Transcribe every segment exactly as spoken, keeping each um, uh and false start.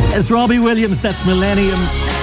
It's Robbie Williams, that's Millennium.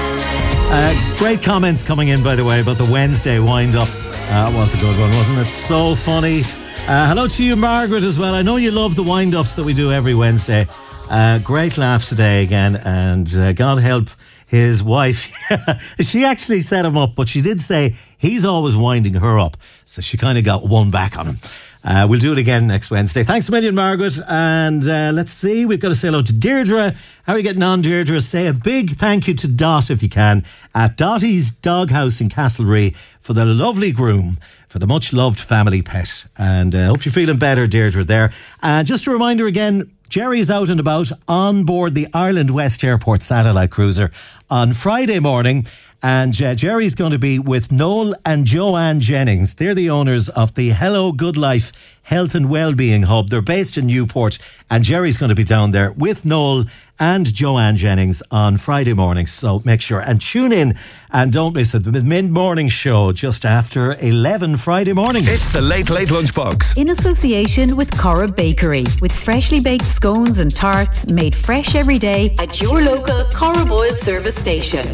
Uh, great comments coming in, by the way, about the Wednesday wind-up. Uh, that was a good one, wasn't it? So funny. Uh, hello to you, Margaret, as well. I know you love the wind-ups that we do every Wednesday. Uh, great laughs today again, and uh, God help his wife. She actually set him up, but she did say he's always winding her up, so she kind of got one back on him. Uh, we'll do it again next Wednesday. Thanks a million, Margaret. And uh, let's see, we've got to say hello to Deirdre. How are you getting on, Deirdre? Say a big thank you to Dot, if you can, at Dottie's Doghouse in Castlereagh for the lovely groom, for the much-loved family pet. And I uh, hope you're feeling better, Deirdre, there. And uh, just a reminder again, Jerry's out and about on board the Ireland West Airport satellite cruiser on Friday morning. And uh, Jerry's going to be with Noel and Joanne Jennings. They're the owners of the Hello Good Life Health and Wellbeing Hub. They're based in Newport, and Jerry's going to be down there with Noel and Joanne Jennings on Friday morning. So make sure and tune in and don't miss it. The mid-morning show just after eleven Friday morning. It's the Late Late Lunchbox. In association with Cora Bakery, with freshly baked scones and tarts made fresh every day at your local Cora Boyle service station.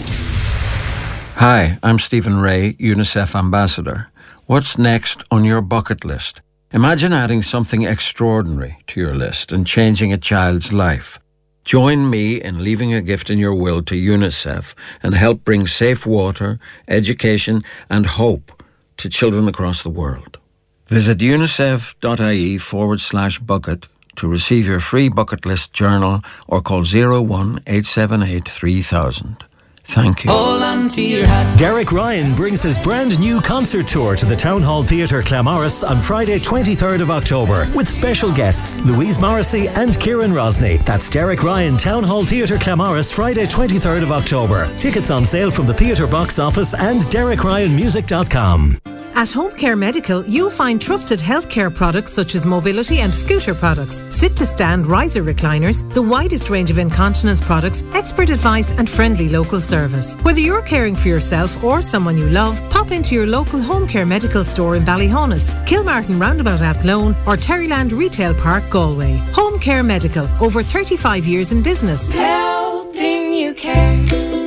Hi, I'm Stephen Ray, UNICEF Ambassador. What's next on your bucket list? Imagine adding something extraordinary to your list and changing a child's life. Join me in leaving a gift in your will to UNICEF and help bring safe water, education and hope to children across the world. Visit unicef.ie forward slash bucket to receive your free bucket list journal or call zero one eight seven eight three thousand. Thank you. Hold on to your hat. Derek Ryan brings his brand new concert tour to the Town Hall Theatre Claremorris on Friday twenty-third of October with special guests Louise Morrissey and Kieran Rosny. That's Derek Ryan, Town Hall Theatre Claremorris, Friday twenty-third of October. Tickets on sale from the theatre box office and derek ryan music dot com. At Home Care Medical, you'll find trusted healthcare products such as mobility and scooter products, sit-to-stand riser recliners, the widest range of incontinence products, expert advice and friendly local service. Whether you're caring for yourself or someone you love, pop into your local Home Care Medical store in Ballyhonus, Kilmartin Roundabout Athlone or Terryland Retail Park, Galway. Home Care Medical, over thirty-five years in business. Helping you care.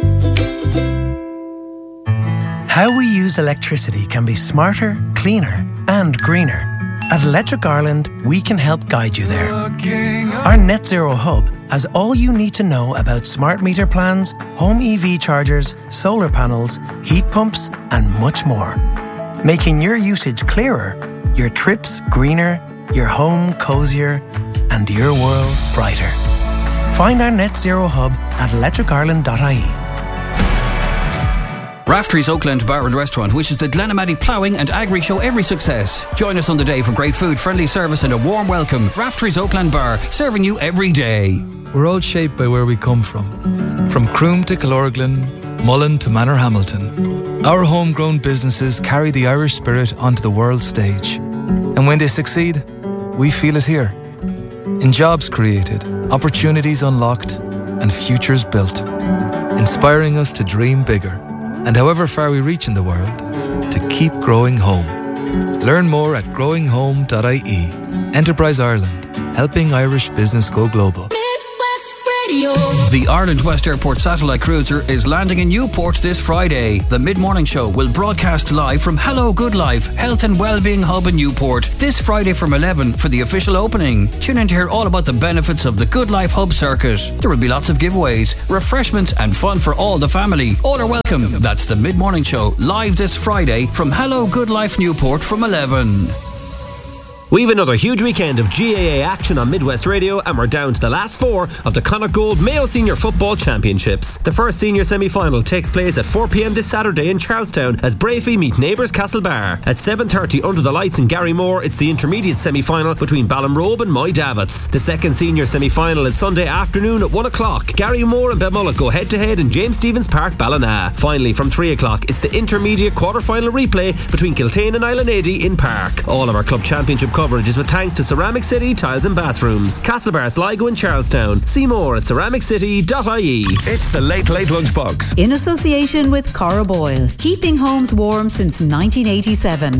How we use electricity can be smarter, cleaner and greener. At Electric Ireland, we can help guide you there. Our Net Zero Hub has all you need to know about smart meter plans, home E V chargers, solar panels, heat pumps and much more. Making your usage clearer, your trips greener, your home cosier and your world brighter. Find our Net Zero Hub at electric ireland dot I E. Raftery's Oakland Bar and Restaurant wishes the Glenamady Ploughing and Agri Show every success. Join us on the day for great food, friendly service and a warm welcome. Raftery's Oakland Bar, serving you every day. We're all shaped by where we come from. From Croom to Killorglin, Mullen to Manorhamilton. Our homegrown businesses carry the Irish spirit onto the world stage. And when they succeed, we feel it here. In jobs created, opportunities unlocked and futures built. Inspiring us to dream bigger. And however far we reach in the world, to keep growing home. Learn more at growing home dot I E. Enterprise Ireland, helping Irish business go global. The Ireland West Airport satellite cruiser is landing in Newport this Friday. The mid-morning show will broadcast live from Hello Good Life Health and Wellbeing Hub in Newport this Friday from eleven for the official opening. Tune in to hear all about the benefits of the Good Life Hub circuit. There will be lots of giveaways, refreshments and fun for all the family. All are welcome. That's the mid-morning show live this Friday from Hello Good Life Newport from eleven. We've another huge weekend of G A A action on Midwest Radio, and we're down to the last four of the Connacht Gold Mayo Senior Football Championships. The first senior semi-final takes place at four p.m. this Saturday in Charlestown as Brafey meet neighbours Castlebar. At seven thirty under the lights in Garrymore, it's the intermediate semi-final between Ballinrobe and Moy Davits. The second senior semi-final is Sunday afternoon at one o'clock. Garrymore and Belmullet go head-to-head in James Stephens Park, Ballina. Finally, from three o'clock, it's the intermediate quarter-final replay between Kiltane and Islandady in Park. All of our club championship coverage is with thanks to Ceramic City Tiles and Bathrooms, Castlebar, Sligo and Charlestown. See more at ceramic city dot I E. It's the Late Late Lunchbox. In association with Cora Boyle, keeping homes warm since nineteen eighty-seven.